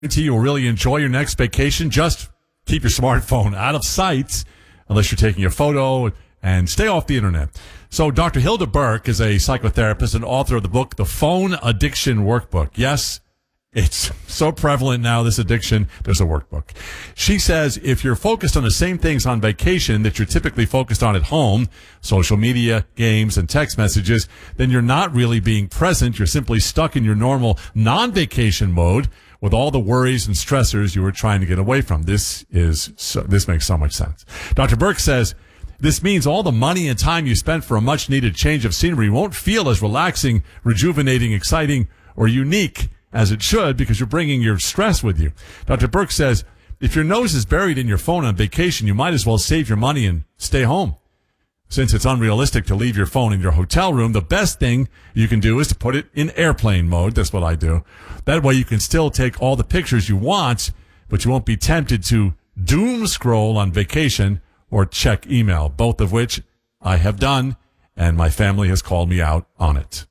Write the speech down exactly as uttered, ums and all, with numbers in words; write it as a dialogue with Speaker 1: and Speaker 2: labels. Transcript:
Speaker 1: You'll really enjoy your next vacation. Just keep your smartphone out of sight unless you're taking a photo, and stay off the internet. So Doctor Hilda Burke is a psychotherapist and author of the book, The Phone Addiction Workbook. Yes, it's so prevalent now, this addiction. There's a workbook. She says if you're focused on the same things on vacation that you're typically focused on at home, social media, games, and text messages, then you're not really being present. You're simply stuck in your normal non-vacation mode with all the worries and stressors you were trying to get away from. This is so, this makes so much sense. Doctor Burke says this means all the money and time you spent for a much-needed change of scenery won't feel as relaxing, rejuvenating, exciting, or unique as it should because you're bringing your stress with you. Doctor Burke says if your nose is buried in your phone on vacation, you might as well save your money and stay home. Since it's unrealistic to leave your phone in your hotel room, the best thing you can do is to put it in airplane mode. That's what I do. That way you can still take all the pictures you want, but you won't be tempted to doom scroll on vacation or check email, both of which I have done, and my family has called me out on it.